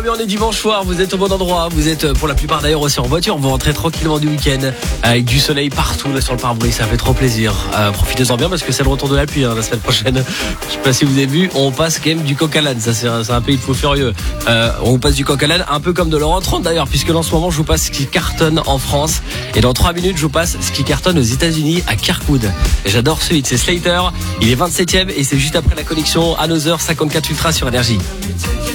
On est dimanche soir, vous êtes au bon endroit, vous êtes pour la plupart d'ailleurs aussi en voiture, vous rentrez tranquillement du week-end avec du soleil partout là sur le pare-brise, ça fait trop plaisir. Profitez-en bien parce que c'est le retour de la pluie la semaine prochaine. Je sais pas si vous avez vu, on passe quand même du coq à l'âne, ça c'est un pays de fous furieux. On passe du coq à l'âne, un peu comme de l'Euro 30 d'ailleurs, puisque là, en ce moment je vous passe ce qui cartonne en France et dans 3 minutes je vous passe ce qui cartonne aux États-Unis à Kirkwood. Et j'adore ce hit, c'est Slater, il est 27ème et c'est juste après la connexion Another 54 Ultra sur Énergie.